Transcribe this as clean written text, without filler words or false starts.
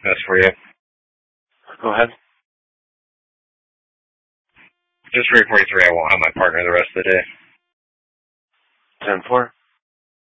That's for you. Go ahead. Just 3:43. I won't have my partner the rest of the day. 10-4.